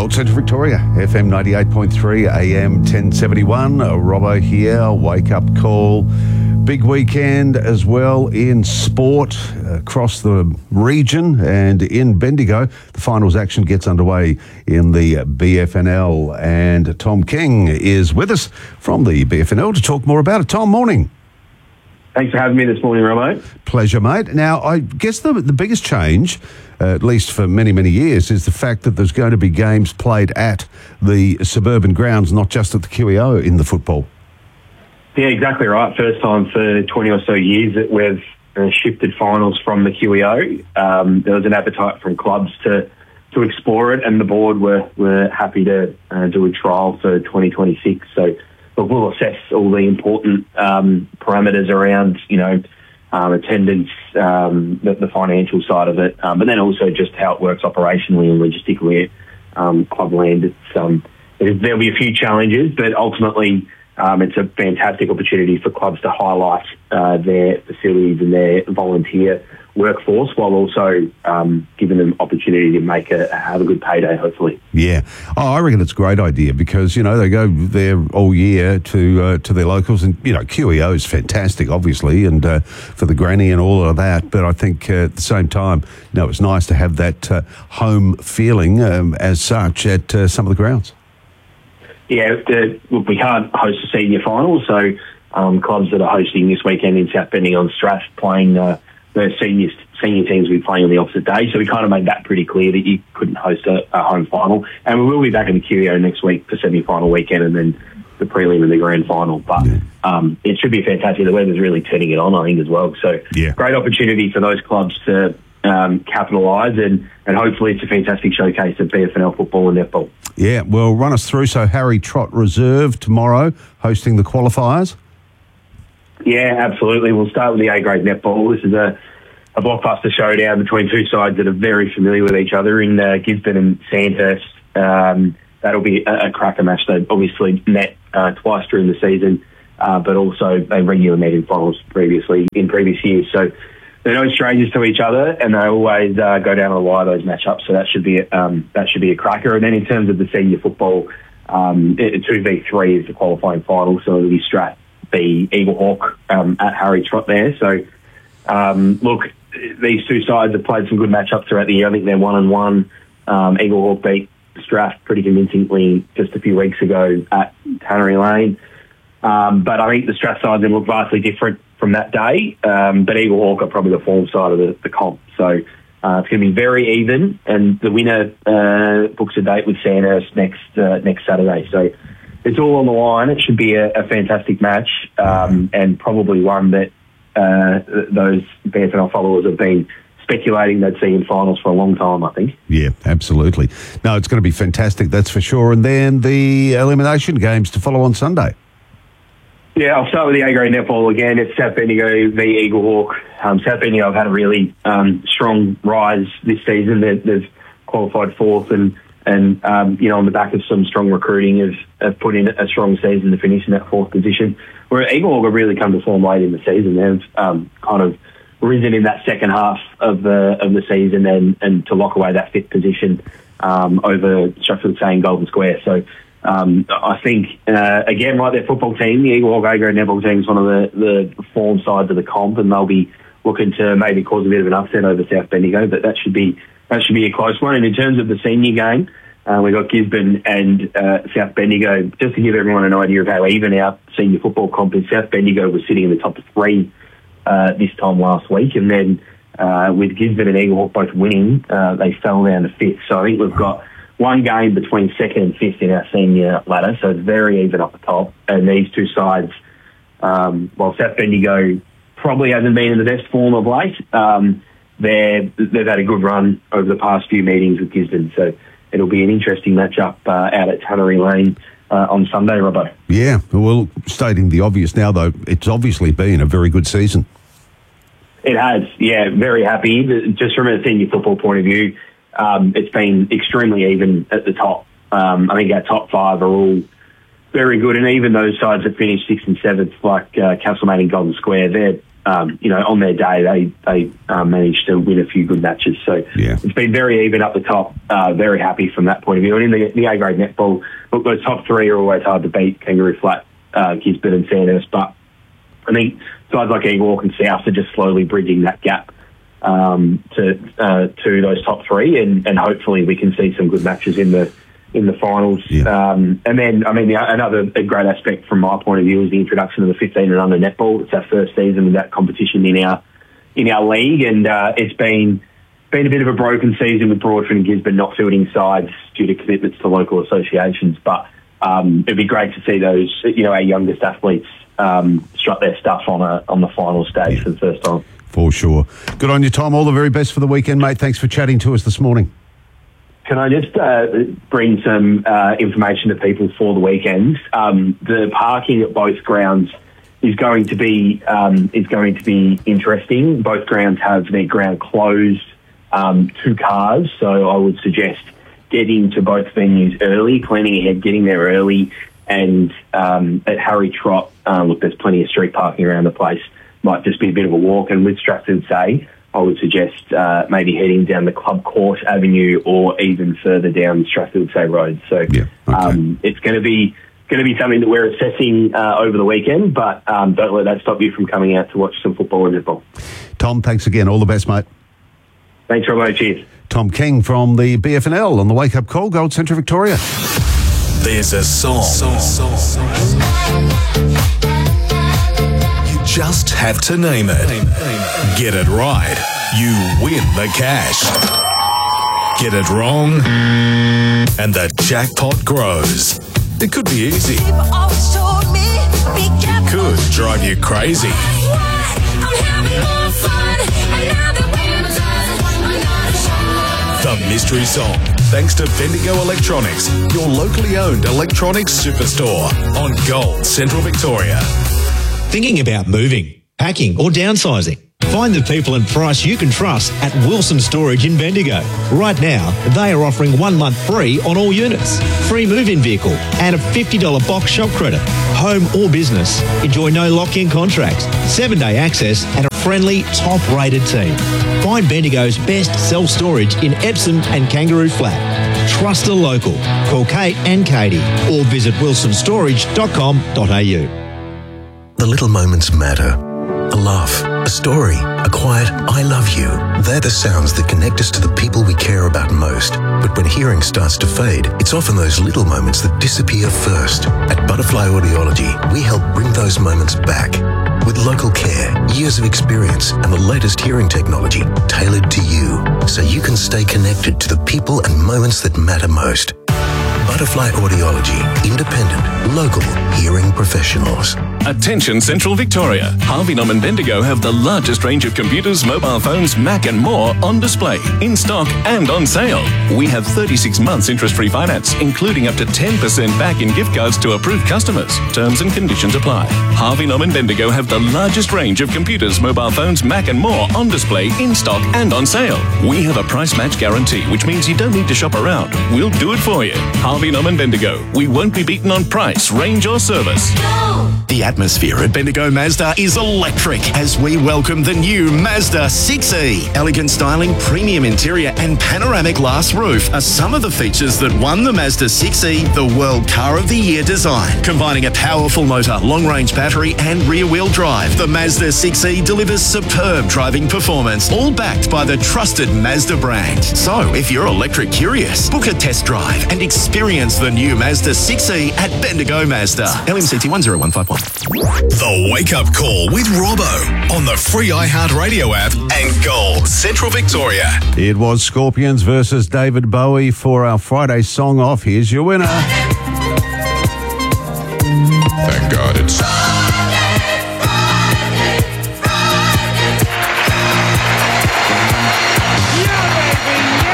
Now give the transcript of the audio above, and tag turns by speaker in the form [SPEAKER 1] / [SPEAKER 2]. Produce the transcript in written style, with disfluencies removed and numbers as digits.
[SPEAKER 1] World Centre Victoria, FM 98.3, AM 1071. Robbo here, wake-up call. Big weekend as well in sport across the region, and in Bendigo, the finals action gets underway in the BFNL, and Tom King is with us from the BFNL to talk more about it. Tom, morning.
[SPEAKER 2] Thanks for having me this morning, Romo.
[SPEAKER 1] Pleasure, mate. Now, I guess the biggest change, at least for many, many years, is the fact that there's going to be games played at the suburban grounds, not just at the QEO in the football.
[SPEAKER 2] Yeah, exactly right. First time for 20 or so years that we've shifted finals from the QEO. There was an appetite from clubs to explore it, and the board were happy to do a trial for 2026. So we'll assess all the important parameters around, attendance, the financial side of it, but then also just how it works operationally and logistically at Clubland. There'll be a few challenges, but ultimately it's a fantastic opportunity for clubs to highlight their facilities and their volunteer workforce, while also giving them opportunity to have a good payday, hopefully.
[SPEAKER 1] Yeah. I reckon it's a great idea because, they go there all year to their locals, and, QEO is fantastic, obviously, and for the granny and all of that. But I think at the same time, it's nice to have that home feeling as such at some of the grounds.
[SPEAKER 2] Yeah, look, we can't host a senior final, so clubs that are hosting this weekend in South Bendigo and Strath playing the senior teams will be playing on the opposite day. So we kind of made that pretty clear that you couldn't host a home final. And we will be back in the QEO next week for semi-final weekend and then the prelim and the grand final. But it should be fantastic. The weather's really turning it on, I think, as well. So great opportunity for those clubs to capitalise, and hopefully it's a fantastic showcase of BFNL football and netball.
[SPEAKER 1] Yeah, well, run us through. So Harry Trott Reserve tomorrow hosting the qualifiers.
[SPEAKER 2] Yeah, absolutely. We'll start with the A-grade netball. This is a blockbuster showdown between two sides that are very familiar with each other in Gisborne and Sandhurst. That'll be a cracker match. They obviously met twice during the season, but also they regularly met in finals in previous years. So they're no strangers to each other, and they always go down to the wire, those matchups. So that should be a cracker. And then in terms of the senior football, 2v3 is the qualifying final. So it'll be Strath v Eaglehawk at Harry Trott there. So look, these two sides have played some good matchups throughout the year. I think they're 1-1. Eaglehawk beat Strath pretty convincingly just a few weeks ago at Tannery Lane. But I think the Strath side then look vastly different from that day. But Eaglehawk are probably the form side of the comp. So it's going to be very even, and the winner books a date with Sandhurst next Saturday. So it's all on the line. It should be a fantastic match, and probably one that those BFNL followers have been speculating they'd see in finals for a long time, I think. Yeah, absolutely. No, it's going to be fantastic, that's for sure. And then the elimination games to follow on Sunday. Yeah, I'll start with the A-grade netball again. It's South Bendigo v Eaglehawk. South Bendigo have had a really strong rise this season. They've qualified fourth, and on the back of some strong recruiting, have put in a strong season to finish in that fourth position. Where Eaglehawk have really come to form late in the season. They've kind of risen in that second half of the season and to lock away that fifth position over Stratford Saint Golden Square. So I think, again, like their football team, the Eaglehawk A-grade netball team is one of the form sides of the comp, and they'll be looking to maybe cause a bit of an upset over South Bendigo, but that should be a close one. And in terms of the senior game, we've got Gisborne and South Bendigo. Just to give everyone an idea of how even our senior football comp is, South Bendigo was sitting in the top three this time last week, and then with Gisborne and Eaglehawk both winning, they fell down to fifth. So I think we've got one game between second and fifth in our senior ladder, so it's very even up the top. And these two sides, while South Bendigo probably hasn't been in the best form of late, they've had a good run over the past few meetings with Gisborne. So it'll be an interesting matchup out at Tannery Lane on Sunday, Robbo. Yeah, well, stating the obvious now, though, it's obviously been a very good season. It has, yeah, very happy. Just from a senior football point of view, it's been extremely even at the top. I think our top five are all very good, and even those sides that finished 6th and 7th, like Castlemaine and Golden Square, on their day, they managed to win a few good matches. So It's been very even up the top. Very happy from that point of view. And in the A-grade netball, look, those top three are always hard to beat: Kangaroo Flat, Gisborne and Sandhurst. But I think sides like Eagle and South are just slowly bridging that gap to those top three, and hopefully we can see some good matches in the finals. And then, another great aspect from my point of view is the introduction of the 15 and under netball. It's our first season of that competition in our league, and it's been a bit of a broken season with Broadford and Gisborne not fielding sides due to commitments to local associations. But it'd be great to see those, our youngest athletes strut their stuff on the final stage for the first time.
[SPEAKER 1] For sure. Good on you, Tom. All the very best for the weekend, mate. Thanks for chatting to us this morning.
[SPEAKER 2] Can I just bring some information to people for the weekend? The parking at both grounds is going to be interesting. Both grounds have their ground closed to cars, so I would suggest getting to both venues early, planning ahead, getting there early, and at Harry Trott, look, there's plenty of street parking around the place. Might just be a bit of a walk, and with Stratford Say, I would suggest maybe heading down the Club Court Avenue or even further down Stratford Say Road. So it's going to be something that we're assessing over the weekend, but don't let that stop you from coming out to watch some football and netball.
[SPEAKER 1] Tom, thanks again. All the best, mate.
[SPEAKER 2] Thanks, Robbo. Cheers.
[SPEAKER 1] Tom King from the BFNL on the Wake Up Call, Gold Central Victoria.
[SPEAKER 3] There's a song. You just have to name it. Get it right, you win the cash. Get it wrong, and the jackpot grows. It could be easy. It could drive you crazy. The mystery song, thanks to Bendigo Electronics, your locally owned electronics superstore on Gold Central Victoria.
[SPEAKER 4] Thinking about moving, packing or downsizing? Find the people and price you can trust at Wilson Storage in Bendigo. Right now, they are offering 1 month free on all units, free move-in vehicle and a $50 box shop credit. Home or business, enjoy no lock-in contracts, 7-day access and a friendly, top-rated team. Find Bendigo's best self-storage in Epsom and Kangaroo Flat. Trust a local. Call Kate and Katie or visit wilsonstorage.com.au.
[SPEAKER 5] The little moments matter. A laugh, a story, a quiet I love you. They're the sounds that connect us to the people we care about most. But when hearing starts to fade, it's often those little moments that disappear first. At Butterfly Audiology, we help bring those moments back. With local care, years of experience, and the latest hearing technology tailored to you, so you can stay connected to the people and moments that matter most. Butterfly Audiology, independent, local hearing professionals.
[SPEAKER 3] Attention Central Victoria. Harvey Norman Bendigo have the largest range of computers, mobile phones, Mac and more on display, in stock and on sale. We have 36 months interest-free finance, including up to 10% back in gift cards to approved customers. Terms and conditions apply. Harvey Norman Bendigo have the largest range of computers, mobile phones, Mac and more on display, in stock and on sale. We have a price match guarantee, which means you don't need to shop around. We'll do it for you. Harvey Norman Bendigo. We won't be beaten on price, range or service.
[SPEAKER 6] The atmosphere at Bendigo Mazda is electric as we welcome the new Mazda 6e. Elegant styling, premium interior and panoramic glass roof are some of the features that won the Mazda 6e the World Car of the Year design. Combining a powerful motor, long-range battery and rear-wheel drive, the Mazda 6e delivers superb driving performance, all backed by the trusted Mazda brand. So if you're electric curious, book a test drive and experience the new Mazda 6e at Bendigo Mazda. LMCT 10151.
[SPEAKER 3] The Wake Up Call with Robbo on the free iHeartRadio app and Gold Central Victoria.
[SPEAKER 1] It was Scorpions versus David Bowie for our Friday song off. Here's your winner.
[SPEAKER 3] Thank God it's